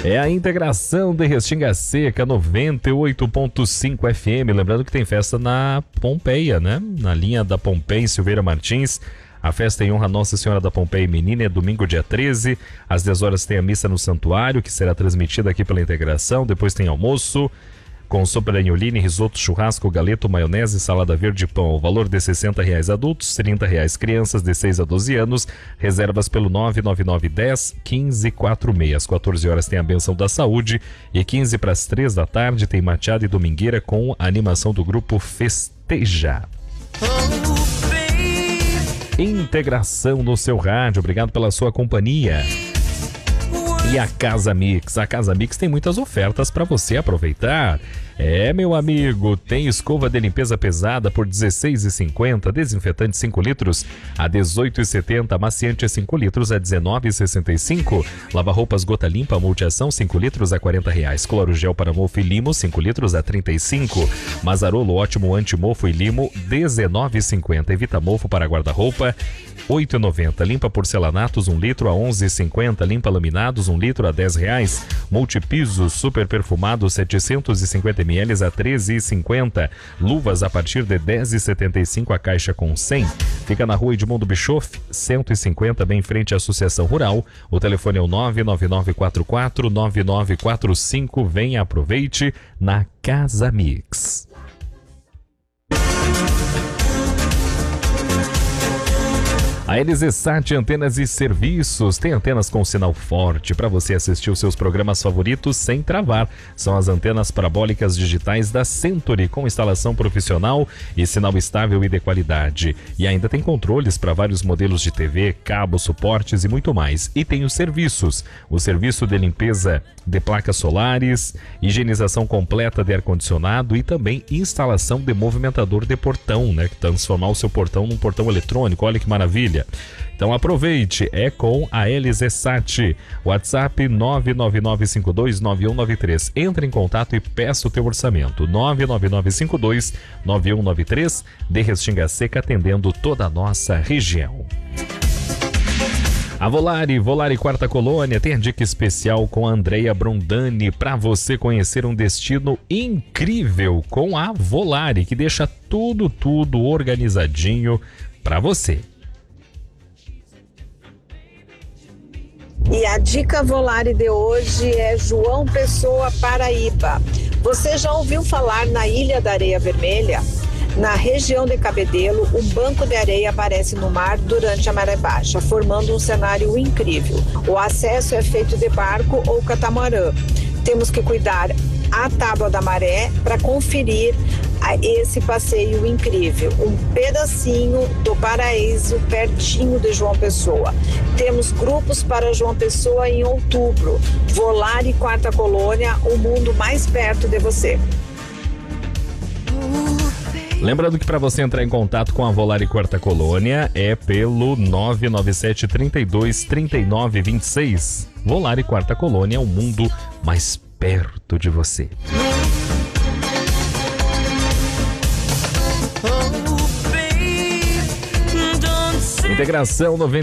É a integração de Restinga Seca 98.5 FM. Lembrando que tem festa na Pompeia, né? Na linha da Pompeia, em Silveira Martins. A festa em honra a Nossa Senhora da Pompeia Menina é domingo, dia 13. Às 10 horas tem a missa no santuário, que será transmitida aqui pela integração. Depois tem almoço com sopa de anholine, risoto, churrasco, galeto, maionese, salada verde e pão. O valor de R$60 adultos, R$30 crianças de 6 a 12 anos. Reservas pelo 99910-1546. Às 14 horas tem a benção da saúde e 15 para as 3 da tarde tem mateada e domingueira com a animação do grupo Festeja. Integração no seu rádio. Obrigado pela sua companhia. E a Casa Mix. A Casa Mix tem muitas ofertas para você aproveitar. Meu amigo, tem escova de limpeza pesada por R$16,50, desinfetante 5 litros a R$18,70, amaciante 5 litros a R$19,65, lava-roupas Gota Limpa multiação 5 litros a R$40, cloro gel para mofo e limo 5 litros a R$35, Mazarolo ótimo anti-mofo e limo R$19,50, evita mofo para guarda-roupa R$8,90, limpa porcelanatos 1 litro a R$11,50, limpa laminados 1 litro a R$10, multipiso super perfumado 750 ml a R$13,50, luvas a partir de R$10,75 a caixa com 100, fica na rua Edmundo Bischoff 150, bem em frente à Associação Rural. O telefone é o 999449945. Venha, aproveite na Casa Mix. A LZSat Antenas e Serviços tem antenas com sinal forte para você assistir os seus programas favoritos sem travar. São as antenas parabólicas digitais da Century com instalação profissional e sinal estável e de qualidade. E ainda tem controles para vários modelos de TV, cabos, suportes e muito mais. E tem os serviços. O serviço de limpeza de placas solares, higienização completa de ar-condicionado e também instalação de movimentador de portão, né? Transformar o seu portão num portão eletrônico. Olha que maravilha. Então aproveite, é com a LZSat. WhatsApp 999529193. Entre em contato e peça o teu orçamento. 999529193, de Restinga Seca, atendendo toda a nossa região. A Volare Quarta Colônia tem a dica especial com a Andrea Brondani para você conhecer um destino incrível com a Volare, que deixa tudo organizadinho para você. E a dica Volare de hoje é João Pessoa, Paraíba. Você já ouviu falar na Ilha da Areia Vermelha? Na região de Cabedelo, um banco de areia aparece no mar durante a maré baixa, formando um cenário incrível. O acesso é feito de barco ou catamarã. Temos que cuidar a tábua da maré para conferir esse passeio incrível. Um pedacinho do paraíso pertinho de João Pessoa. Temos grupos para João Pessoa em outubro. Volare Quarta Colônia, o mundo mais perto de você. Lembrando que para você entrar em contato com a Volare Quarta Colônia é pelo 997 32 39 26. Volare Quarta Colônia, o mundo mais perto de você. Integração 90.